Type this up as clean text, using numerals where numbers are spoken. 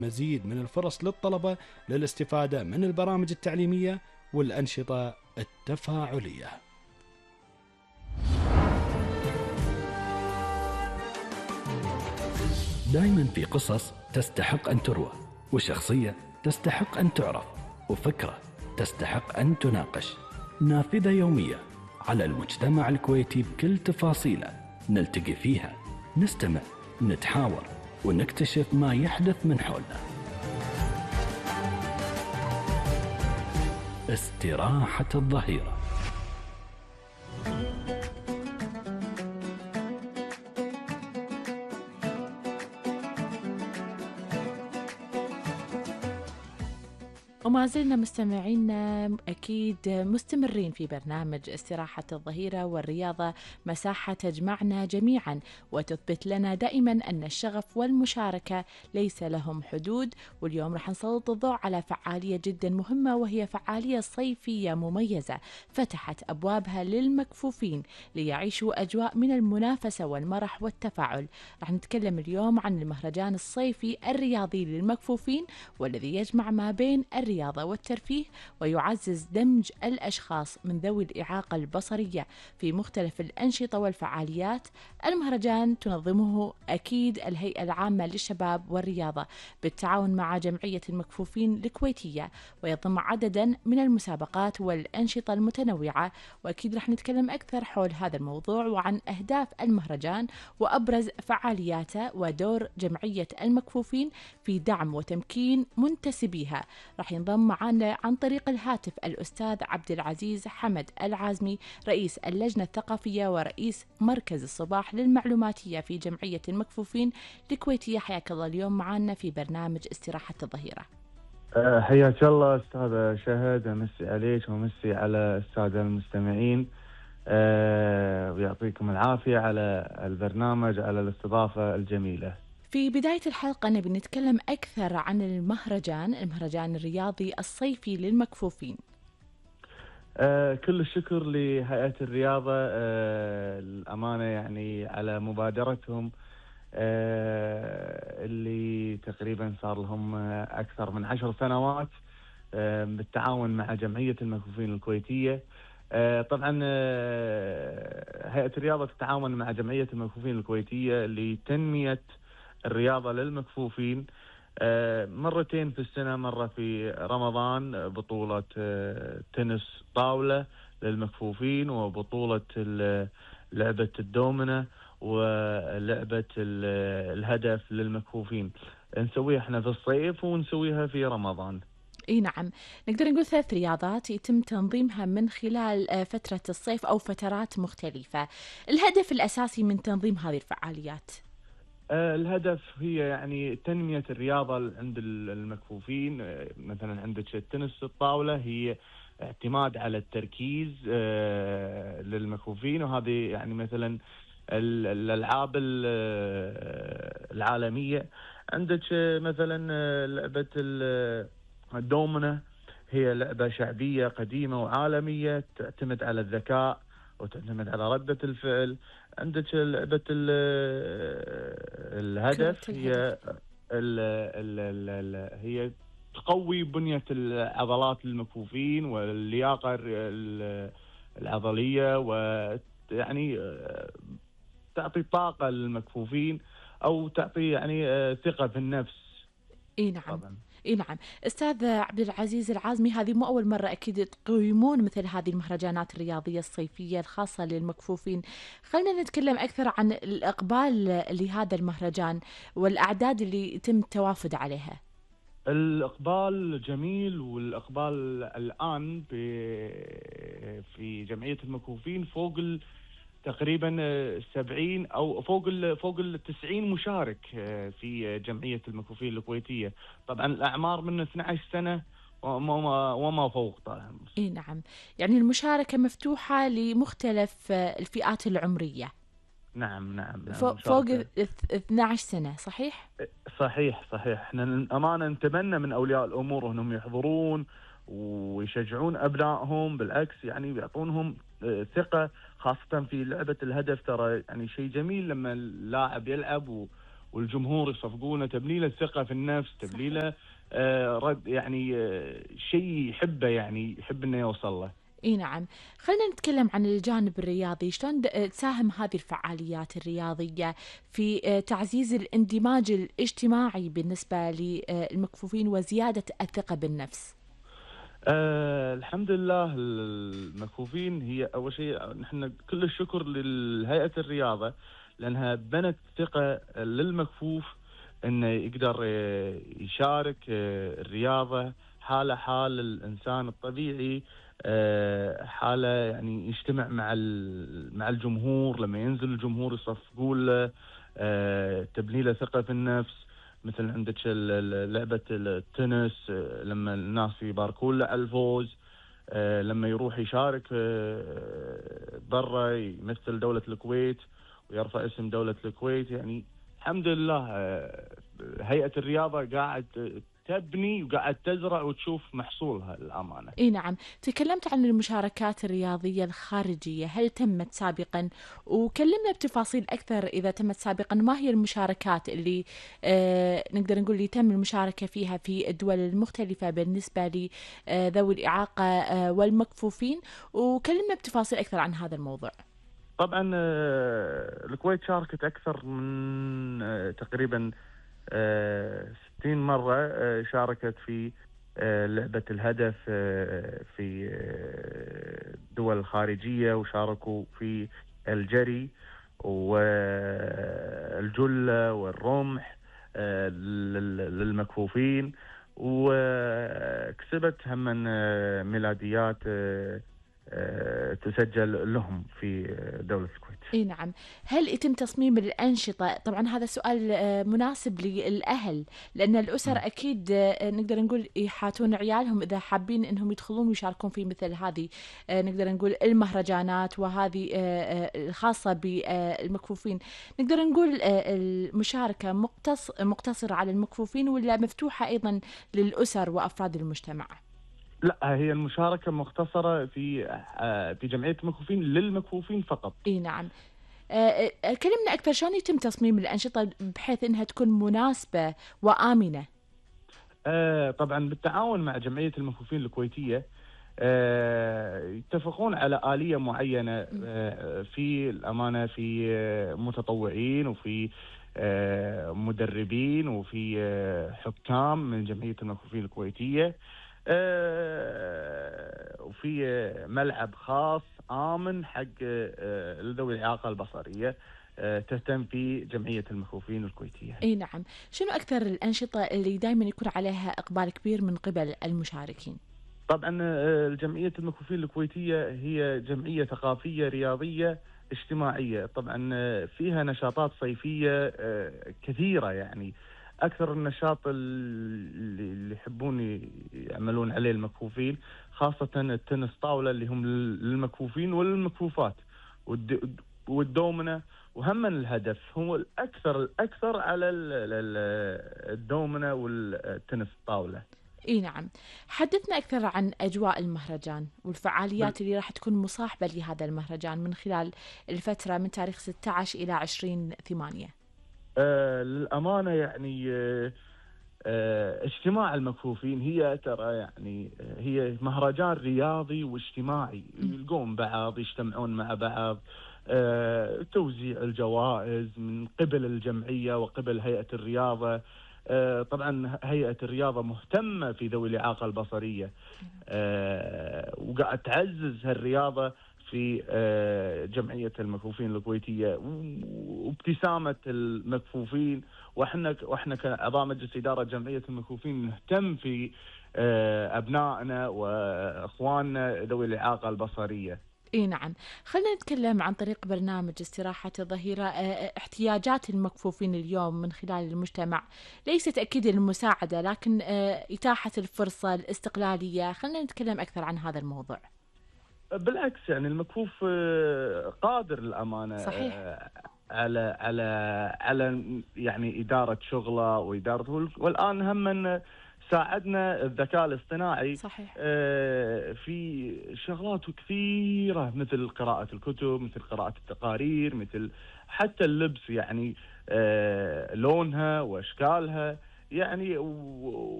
مزيد من الفرص للطلبة للاستفادة من البرامج التعليمية والأنشطة التفاعلية. دائما في قصص تستحق أن تروى، وشخصية تستحق أن تعرف، وفكرة تستحق أن تناقش. نافذة يومية على المجتمع الكويتي بكل تفاصيله، نلتقي فيها، نستمع، نتحاور، ونكتشف ما يحدث من حولنا. استراحة الظهيرة. وما زلنا مستمعينا أكيد مستمرين في برنامج استراحة الظهيرة، والرياضة مساحة تجمعنا جميعا وتثبت لنا دائما أن الشغف والمشاركة ليس لهم حدود. واليوم رح نسلط الضوء على فعالية جدا مهمة، وهي فعالية صيفية مميزة فتحت أبوابها للمكفوفين ليعيشوا أجواء من المنافسة والمرح والتفاعل. رح نتكلم اليوم عن المهرجان الصيفي الرياضي للمكفوفين، والذي يجمع ما بين الرياضة والترفيه ويعزز دمج الأشخاص من ذوي الإعاقة البصرية في مختلف الأنشطة والفعاليات. المهرجان تنظمه أكيد الهيئة العامة للشباب والرياضة بالتعاون مع جمعية المكفوفين الكويتية، ويضم عددا من المسابقات والأنشطة المتنوعة. وأكيد رح نتكلم أكثر حول هذا الموضوع وعن أهداف المهرجان وأبرز فعالياته ودور جمعية المكفوفين في دعم وتمكين منتسبيها. رح ينضم معنا عن طريق الهاتف الأستاذ عبد العزيز حمد العازمي، رئيس اللجنة الثقافية ورئيس مركز الصباح للمعلوماتية في جمعية المكفوفين الكويتية. حياك الله اليوم معنا في برنامج استراحة الظهيرة. حياك الله أستاذ شهد، أمسي عليك ومسي على السادة المستمعين، ويعطيكم العافية على البرنامج، على الاستضافة الجميلة. في بداية الحلقة نبي نتكلم أكثر عن المهرجان الرياضي الصيفي للمكفوفين. كل الشكر لهيئة الرياضة، الأمانة يعني على مبادرتهم، اللي تقريبا صار لهم أكثر من 10 سنوات بالتعاون مع جمعية المكفوفين الكويتية. طبعا هيئة الرياضة تتعاون مع جمعية المكفوفين الكويتية لتنمية الرياضة للمكفوفين مرتين في السنة، مرة في رمضان بطولة تنس طاولة للمكفوفين، وبطولة لعبة الدومنة، ولعبة الهدف للمكفوفين. نسويها احنا في الصيف ونسويها في رمضان. اي نعم، نقدر نقول 3 رياضات يتم تنظيمها من خلال فترة الصيف أو فترات مختلفة. الهدف الأساسي من تنظيم هذه الفعاليات؟ الهدف هي يعني تنمية الرياضة عند المكفوفين. مثلا عندك التنس الطاولة هي اعتماد على التركيز للمكفوفين، وهذه يعني مثلا الألعاب العالمية. عندك مثلا لعبة الدومنة، هي لعبة شعبية قديمة وعالمية تعتمد على الذكاء وتعتمد على ردة الفعل. عندك لعبة الهدف، هي تقوي بنية العضلات للمكفوفين واللياقة العضلية، ويعني تعطي طاقة للمكفوفين أو تعطي يعني ثقة في النفس. اي نعم طبعا. اي نعم، استاذ عبد العزيز العازمي، هذه مو اول مره اكيد تقيمون مثل هذه المهرجانات الرياضيه الصيفيه الخاصه للمكفوفين. خلينا نتكلم اكثر عن الاقبال لهذا المهرجان والاعداد اللي يتم التوافد عليها. الإقبال جميل، والإقبال الآن في جمعية المكفوفين فوق تقريبا 70 أو فوق 90 مشارك في جمعية المكفوفين الكويتية. طبعا الأعمار من 12 سنة وما فوق طبعا. اي نعم، يعني المشاركة مفتوحة لمختلف الفئات العمرية. نعم فوق 12 سنة، صحيح؟ صحيح. احنا الأمانة نتمنى من أولياء الأمور أنهم يحضرون ويشجعون أبنائهم، بالعكس يعني بيعطونهم ثقة، خاصة في لعبة الهدف. ترى يعني شيء جميل لما اللاعب يلعب والجمهور يصفقونه، تبني له الثقة في النفس، تبني له رد يعني شيء يحبه، يعني يحب انه يوصل له. اي نعم. خلينا نتكلم عن الجانب الرياضي، شلون تساهم هذه الفعاليات الرياضية في تعزيز الاندماج الاجتماعي بالنسبة للمكفوفين وزيادة الثقة بالنفس؟ الحمد لله، المكفوفين هي أول شيء نحن كل الشكر لهيئة الرياضة، لأنها بنت ثقة للمكفوف أنه يقدر يشارك الرياضة حاله حال الإنسان الطبيعي، حاله يعني يجتمع مع الجمهور، لما ينزل الجمهور يصفقون له، تبني له ثقة في النفس. مثل عندك لعبة التنس، لما الناس يباركون له على الفوز، لما يروح يشارك برا يمثل دولة الكويت ويرفع اسم دولة الكويت، يعني الحمد لله هيئة الرياضة قاعد تبني وقاعد تزرع وتشوف محصولها للأمانة. اي نعم. تكلمت عن المشاركات الرياضية الخارجية، هل تمت سابقا؟ وكلمنا بتفاصيل أكثر إذا تمت سابقا، ما هي المشاركات اللي نقدر نقول اللي تم المشاركة فيها في الدول المختلفة بالنسبة لذوي الإعاقة والمكفوفين، وكلمنا بتفاصيل أكثر عن هذا الموضوع. طبعا الكويت شاركت أكثر من تقريبا 60 مرة، شاركت في لعبة الهدف في الدول الخارجية، وشاركوا في الجري والجلة والرمح للمكفوفين، وكسبت هم ميلاديات تسجل لهم في دولة الكويت. اي نعم. هل يتم تصميم الأنشطة؟ طبعا هذا سؤال مناسب للأهل، لأن الأسر أكيد نقدر نقول يحاتون عيالهم إذا حابين أنهم يدخلون ويشاركون في مثل هذه نقدر نقول المهرجانات، وهذه الخاصة بالمكفوفين. نقدر نقول المشاركة مقتصرة على المكفوفين ولا مفتوحة أيضا للأسر وأفراد المجتمع؟ لا، هي المشاركة مختصرة في جمعية المكفوفين للمكفوفين فقط. اي نعم. كلمنا أكثر، شلون يتم تصميم الأنشطة بحيث أنها تكون مناسبة وآمنة؟ طبعا بالتعاون مع جمعية المكفوفين الكويتية، يتفقون على آلية معينة، في الأمانة في متطوعين وفي مدربين وفي حكام من جمعية المكفوفين الكويتية، وفي ملعب خاص آمن حق ذوي الإعاقة البصرية تهتم في جمعية المكفوفين الكويتية. اي نعم. شنو أكثر الأنشطة اللي دائما يكون عليها إقبال كبير من قبل المشاركين؟ طبعا جمعية المكفوفين الكويتية هي جمعية ثقافية رياضية اجتماعية، طبعا فيها نشاطات صيفية كثيرة، يعني أكثر النشاط اللي يحبون يعملون عليه المكفوفين خاصة التنس طاولة اللي هم للمكفوفين وللمكفوفات، والدومنة، وهم الهدف هو الأكثر على الدومنة والتنس طاولة. اي نعم. حدثنا أكثر عن أجواء المهرجان والفعاليات اللي راح تكون مصاحبة لهذا المهرجان من خلال الفترة من تاريخ 16 إلى 20/8. للأمانة يعني اجتماع المكفوفين هي ترى يعني هي مهرجان رياضي واجتماعي، يلقون بعض، يجتمعون مع بعض، توزيع الجوائز من قبل الجمعية وقبل هيئة الرياضة. طبعا هيئة الرياضة مهتمة في ذوي الإعاقة البصرية، وقاعد تعزز هالرياضة في جمعية المكفوفين الكويتية، وابتسامة المكفوفين، واحنا كأعضاء مجلس إدارة جمعية المكفوفين نهتم في أبنائنا وأخواننا ذوي الإعاقة البصرية. اي نعم. خلينا نتكلم عن طريق برنامج استراحة الظهيرة. احتياجات المكفوفين اليوم من خلال المجتمع ليست أكيد المساعدة، لكن إتاحة الفرصة، الاستقلالية. خلينا نتكلم أكثر عن هذا الموضوع. بالعكس، يعني المكفوف قادر الأمانة صحيح. على يعني إدارة شغله وإدارة، والآن هم من ساعدنا الذكاء الاصطناعي صحيح. في شغلات كثيرة، مثل قراءة الكتب، مثل قراءة التقارير، مثل حتى اللبس، يعني لونها واشكالها يعني